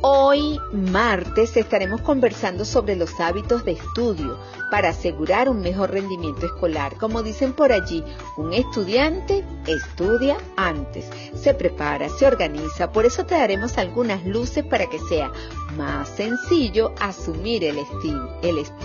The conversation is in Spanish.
Hoy, martes, estaremos conversando sobre los hábitos de estudio para asegurar un mejor rendimiento escolar. Como dicen por allí, un estudiante estudia antes, se prepara, se organiza. Por eso te daremos algunas luces para que sea más sencillo asumir el estudio.